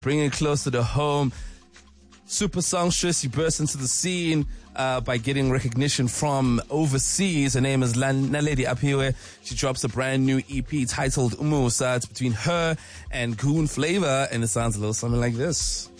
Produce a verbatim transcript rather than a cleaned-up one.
bringing it closer to home. Super songstress, she burst into the scene uh, by getting recognition from overseas. Her name is Naledi Aphiwe. She drops a brand new E P titled Umusa. It's between her and Goon Flavor, and it sounds a little something like this.